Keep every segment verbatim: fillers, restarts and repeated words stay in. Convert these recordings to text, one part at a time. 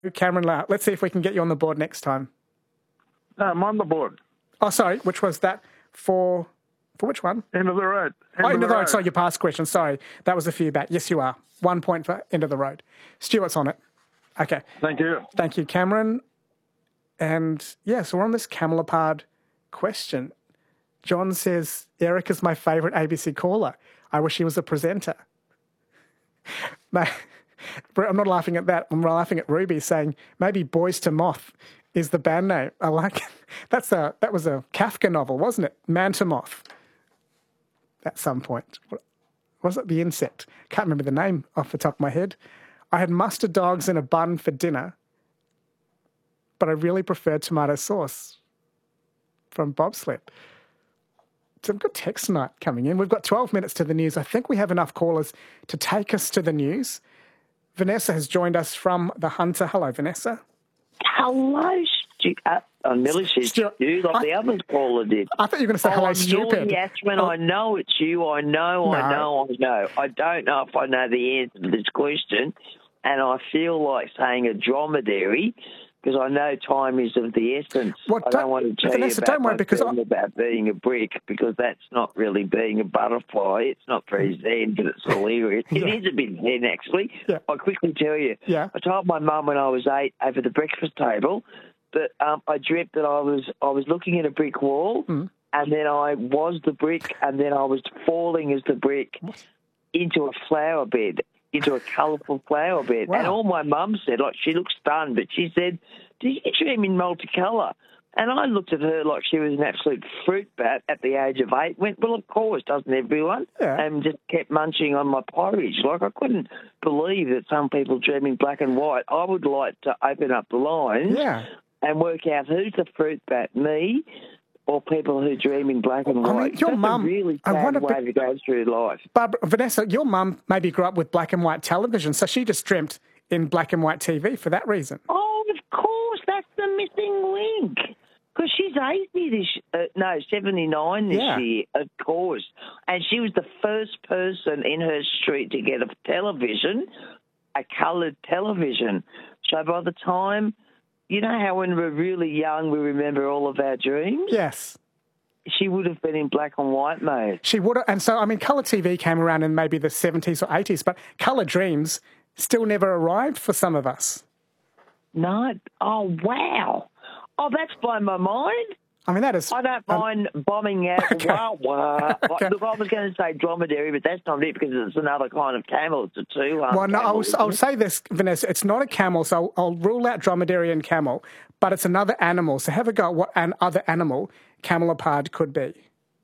Cameron Lau. Let's see if we can get you on the board next time. No, I'm on the board. Oh, sorry. Which was that for? For which one? End of the road. End oh, of end of the the road. road. Sorry, your past question. Sorry. That was a few back. Yes, you are. One point for end of the road. Stuart's on it. Okay. Thank you. Thank you, Cameron. And, yeah, so we're on this camelopard question. John says, Eric is my favourite A B C caller. I wish he was a presenter. No, I'm not laughing at that. I'm laughing at Ruby saying maybe Boys to Moth is the band name. I like it. That's a, that was a Kafka novel, wasn't it? Man to Moth. At some point. Was it The Insect? Can't remember the name off the top of my head. I had mustard dogs in a bun for dinner, but I really preferred tomato sauce from Bobsled. Some good text tonight coming in. We've got twelve minutes to the news. I think we have enough callers to take us to the news. Vanessa has joined us from The Hunter. Hello, Vanessa. Hello, Stu. Uh, I nearly said Stu, like I, the other caller did. I thought you were going to say oh, hello, I'm stupid. Yasmin, oh. I know it's you. I know, no. I know, I know. I don't know if I know the answer to this question, and I feel like saying a dromedary because I know time is of the essence. Well, I don't, don't want to tell Vanessa, you about, don't worry, because I... about being a brick because that's not really being a butterfly. It's not very zen, but it's hilarious. Yeah. It is a bit zen, actually. Yeah. I'll quickly tell you. Yeah. I told my mum when I was eight over the breakfast table that um, I dreamt that I was I was looking at a brick wall mm. and then I was the brick and then I was falling as the brick what? into a flower bed, into a colourful flower bed. Wow. And all my mum said, like she looked stunned, but she said, do you dream in multicolour? And I looked at her like she was an absolute fruit bat at the age of eight. Went, well, of course, doesn't everyone? Yeah. And just kept munching on my porridge. Like, I couldn't believe that some people dream in black and white. I would like to open up the lines yeah. and work out who's the fruit bat, me or people who dream in black and white. I mean, your That's mum, a really sad way to go through life. Barbara, Vanessa, your mum maybe grew up with black and white television, so she just dreamt in black and white T V for that reason. Oh, of course, that's the missing link. Because she's eighty this, uh, no, seventy-nine this yeah. year, of course. And she was the first person in her street to get a television, a coloured television. So by the time, you know how when we're really young we remember all of our dreams? Yes. She would have been in black and white mode. She would have, and so, I mean, colour T V came around in maybe the seventies or eighties, but colour dreams still never arrived for some of us. No. Oh, wow. Oh, that's blown my mind. I mean, that is... I don't mind um, bombing out. Okay. Wah, wah. Okay. Look, I was going to say dromedary, but that's not it because it's another kind of camel. It's a two. Um, well, no, camel, I'll, I'll say this, Vanessa. It's not a camel, so I'll, I'll rule out dromedary and camel, but it's another animal. So have a go at what an other animal camelopard could be.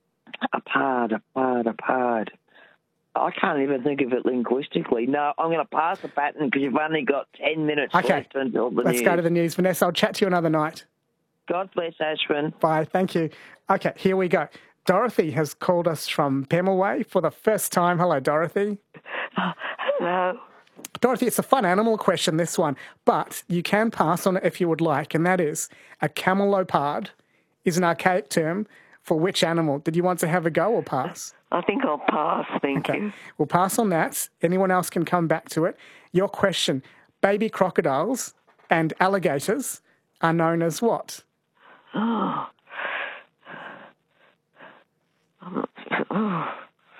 A pard, a pard, a pard. I can't even think of it linguistically. No, I'm going to pass the pattern because you've only got ten minutes okay. left until the Let's news. go to the news. Vanessa, I'll chat to you another night. God bless Ashwin. Bye. Thank you. Okay, here we go. Dorothy has called us from Pemulwuy for the first time. Hello, Dorothy. Oh, hello. Dorothy, it's a fun animal question, this one, but you can pass on it if you would like, and that is a camelopard is an archaic term for which animal? Did you want to have a go or pass? I think I'll pass, thank okay. you. We'll pass on that. Anyone else can come back to it. Your question, baby crocodiles and alligators are known as what? Oh. Oh.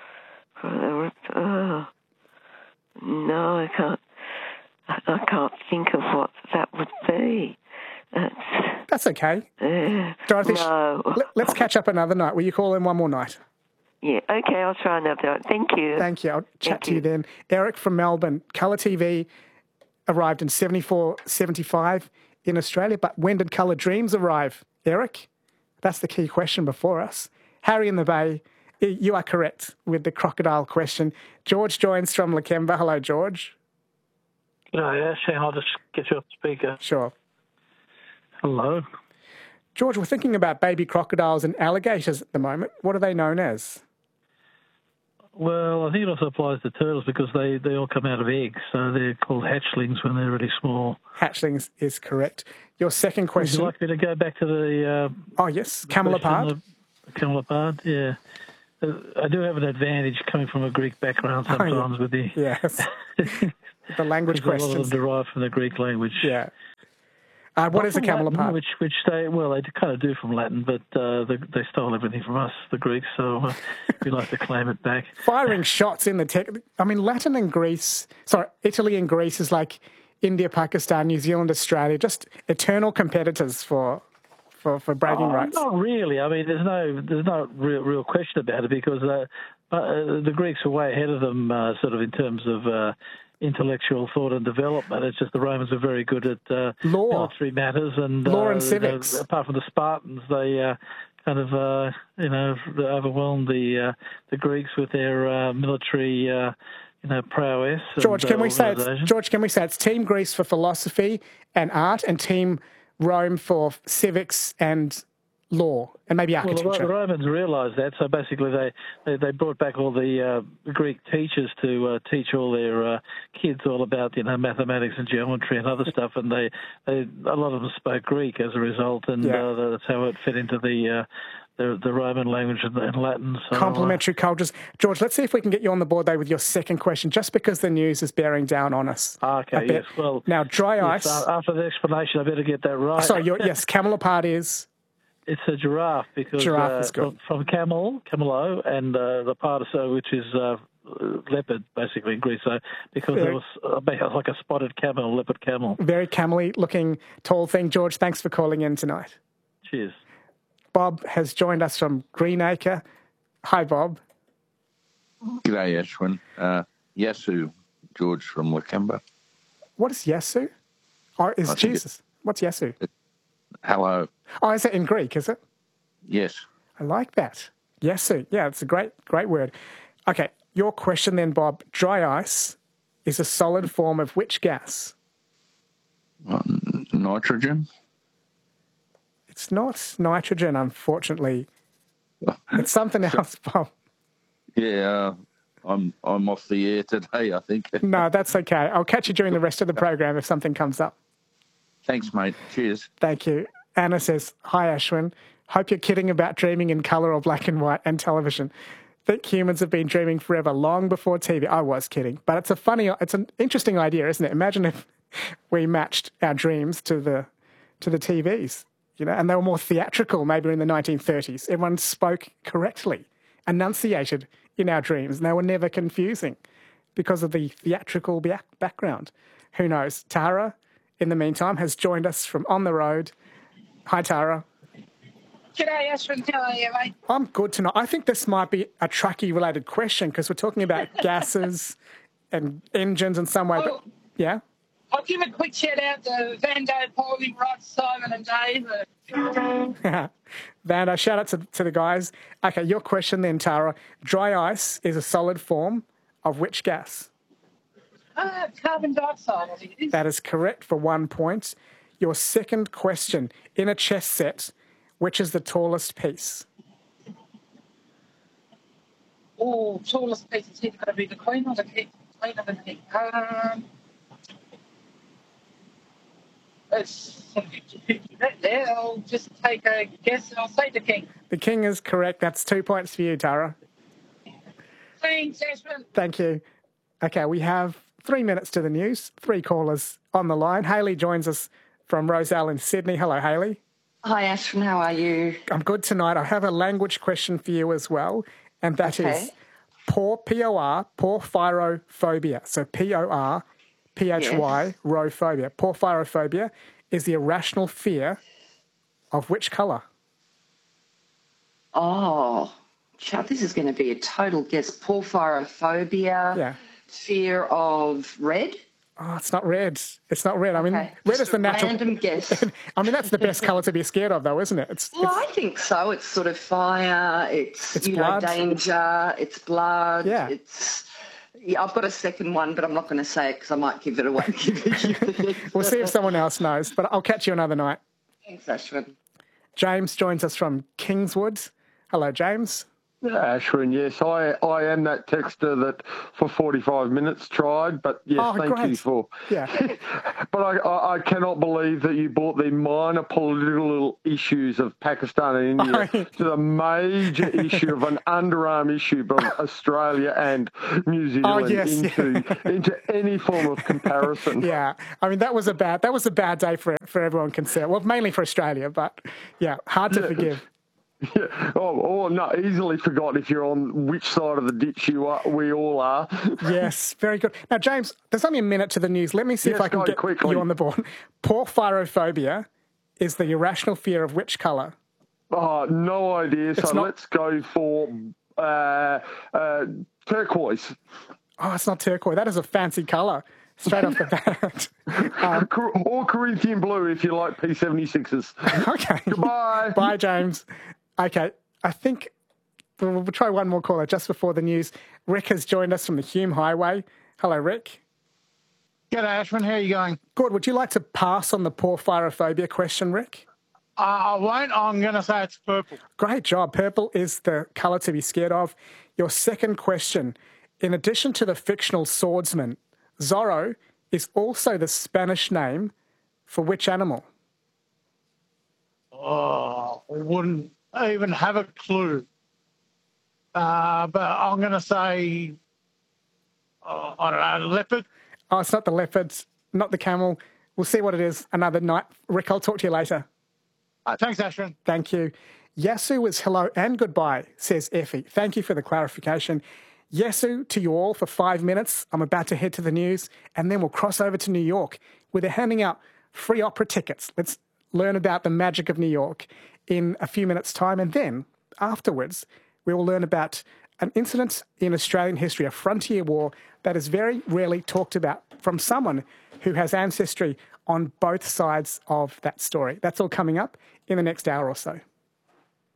Oh. No, I can't. I can't think of what that would be. That's, That's okay. Uh, Dorothy, no. let's catch up another night. Will you call in one more night? Yeah, okay, I'll try another night. Thank you. Thank you. I'll chat Thank to you. you then. Eric from Melbourne. Colour T V arrived in seventy-four, seventy-five in Australia, but when did Colour Dreams arrive, Eric? That's the key question before us. Harry in the Bay, you are correct with the crocodile question. George joins from Lakemba. Hello, George. No, yes, and I'll just get you off the speaker. Sure. Hello. George, we're thinking about baby crocodiles and alligators at the moment. What are they known as? Well, I think it also applies to turtles because they, they all come out of eggs, so they're called hatchlings when they're really small. Hatchlings is correct. Your second question... Would you like me to go back to the... Uh, oh, yes, camelopard. Camelopard, yeah. Uh, I do have an advantage coming from a Greek background sometimes oh, yeah. with the... Yes. The language Because a lot of questions. them derive from the Greek language. Yeah. Uh, what Not is a from Latin, camelopard? Which, which they, well, they kind of do from Latin, but uh, they, they stole everything from us, the Greeks, so uh, we like to claim it back. Firing shots in the tech. I mean, Latin and Greece, sorry, Italy and Greece is like India, Pakistan, New Zealand, Australia, just eternal competitors for for, for bragging Oh, rights. Not really. I mean, there's no there's no real, real question about it because uh, uh, the Greeks are way ahead of them, uh, sort of in terms of uh, intellectual thought and development. It's just the Romans are very good at uh, Law. military matters and Law uh, and civics. You know, apart from the Spartans, they uh, kind of uh, you know overwhelmed the uh, the Greeks with their uh, military. Uh, You know, prowess. George, and, can uh, we say it's, organisation. George? Can we say it's Team Greece for philosophy and art, and Team Rome for civics and law, and maybe Well, architecture? the, the Romans realised that, so basically they, they, they brought back all the uh, Greek teachers to uh, teach all their uh, kids all about you know mathematics and geometry and other stuff, and they, they a lot of them spoke Greek as a result, and Yeah. uh, that's how it fit into the uh, the, the Roman language and, and Latin. So, Complementary cultures. George, let's see if we can get you on the board, though, with your second question, just because the news is bearing down on us. Uh, okay, a bit. yes. Well, now, dry yes, ice. uh, after the explanation, I better get that right. Sorry, you're, yes, camelopard is. It's a giraffe because Giraffe uh, is good. from, from camel, camelo, and uh, the pardiso, which is uh, leopard, basically in Greece. So because Very- it was uh, like a spotted camel, leopard camel. Very camely looking tall thing. George, thanks for calling in tonight. Cheers. Bob has joined us from Greenacre. Hi, Bob. G'day, Ashwin. Uh, Yasu, George from Lakemba. What is Yesu? Or is I think Jesus? What's Yesu? Hello. Oh, is it in Greek, is it? Yes. I like that. Yesu. Yeah, it's a great, great word. Okay, your question then, Bob. Dry ice is a solid form of which gas? Uh, n- nitrogen. It's not nitrogen, unfortunately. It's something else, Bob. Yeah, uh, I'm I'm off the air today, I think. No, that's okay. I'll catch you during the rest of the program if something comes up. Thanks, mate. Cheers. Thank you. Anna says, hi, Ashwin. Hope you're kidding about dreaming in colour or black and white and television. Think humans have been dreaming forever, long before T V. I was kidding. But it's a funny, it's an interesting idea, isn't it? Imagine if we matched our dreams to the to the T Vs, you know, and they were more theatrical maybe in the nineteen thirties. Everyone spoke correctly, enunciated in our dreams, and they were never confusing because of the theatrical back- background. Who knows? Tara, in the meantime, has joined us from on the road. Hi, Tara. G'day, Ashwin. How are you, mate? I'm good tonight. I think this might be a trucky-related question because we're talking about gases and engines in some way. But yeah, I'll give a quick shout out to Vando, Paulie, Rod, Simon, and Dave. Vanda, shout out to, to the guys. Okay, your question then, Tara. Dry ice is a solid form of which gas? Uh, carbon dioxide, I think it is. That is correct for one point. Your second question, in a chess set, which is the tallest piece? Oh, tallest piece is either going to be the Queen or the King. Queen or the King. Um, it's right there. I'll just take a guess. I'll say the King. The king is correct. That's two points for you, Tara. Thanks, Ashwin. Thank you. Okay, we have three minutes to the news, three callers on the line. Hayley joins us from Roselle in Sydney. Hello, Hayley. Hi, Ashwin. How are you? I'm good tonight. I have a language question for you as well, and that Okay. is por, P O R, porphyrophobia. So P O R, P H Y, Yes. rophobia. Porphyrophobia is the irrational fear of which colour? Oh, child, this is going to be a total guess. Porphyrophobia, Yeah. fear of red. Oh, it's not red. It's not red. I mean, Okay. red Just is the a natural. random guess. I mean, that's the best colour to be scared of, though, isn't it? It's, Well, it's I think so. It's sort of fire. It's, It's you blood. know, danger. It's blood. Yeah. It's. Yeah, I've got a second one, but I'm not going to say it because I might give it away. we'll see if someone else knows, but I'll catch you another night. Thanks, Ashwin. James joins us from Kingswood. Hello, James. Ashwin, yes, I, I am that texter that for forty-five minutes tried, but yes, Oh, thank great. you for. Yeah. But I, I, I cannot believe that you brought the minor political issues of Pakistan and India Oh, to the major issue of an underarm issue of Australia and New Zealand Oh, yes, into yeah. into any form of comparison. Yeah, I mean that was a bad that was a bad day for for everyone concerned. Well, mainly for Australia, but yeah, hard to Yeah. forgive. Yeah. Oh, oh, no, easily forgot if you're on which side of the ditch you are. We all are. Yes, very good. Now, James, there's only a minute to the news. Let me see if Yes, I can go get quickly. you on the board. Porphyrophobia is the irrational fear of which colour? Oh, no idea. It's So not- let's go for uh, uh, turquoise. Oh, it's not turquoise. That is a fancy colour. Straight off the bat. Um, or Corinthian blue if you like P seventy-sixes. okay. Goodbye. Bye, James. Okay, I think we'll, we'll try one more caller just before the news. Rick has joined us from the Hume Highway. Hello, Rick. G'day, Ashman. How are you going? Good. Would you like to pass on the porphyrophobia question, Rick? Uh, I won't. I'm going to say it's purple. Great job. Purple is the colour to be scared of. Your second question. In addition to the fictional swordsman, Zorro is also the Spanish name for which animal? Oh, I wouldn't even have a clue. Uh, but I'm going to say, uh, I don't know, leopard. Oh, it's not the leopard, not the camel. We'll see what it is another night. Rick, I'll talk to you later. Uh, thanks, Ashman. Thank you. Yasu is hello and goodbye, says Effie. Thank you for the clarification. Yasu to you all for five minutes. I'm about to head to the news, and then we'll cross over to New York, where they're handing out free opera tickets. Let's learn about the magic of New York in a few minutes' time. And then afterwards, we will learn about an incident in Australian history, a frontier war that is very rarely talked about from someone who has ancestry on both sides of that story. That's all coming up in the next hour or so.